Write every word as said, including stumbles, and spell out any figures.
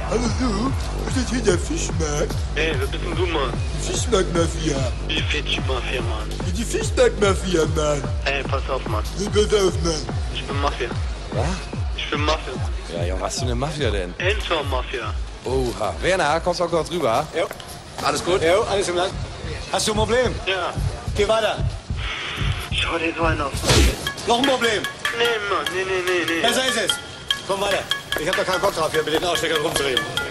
Hallo du, ist das hier der Fischmarkt? Ey, wer bist denn du, Mann? Die Fischmarkt-Mafia. Die Fischmarkt-Mafia, Mann. Die Fischmarkt-Mafia, Mann. Ey, pass auf, Mann. Nee, pass auf, Mann. Ich bin Mafia. Was? Ich bin Mafia. Ja, ja, was für eine Mafia denn? Enzo-Mafia. Oha. Werner, kommst du auch kurz rüber? Jo. Alles gut? Jo, alles im Land. Hast du ein Problem? Ja. Geh weiter. Schau dir so einen auf. Noch ein Problem? Nee, Mann. Nee, nee, nee, nee. Besser ist es. Komm weiter. Ich hab da keinen Bock drauf, hier mit den Aussteckern rumzureden.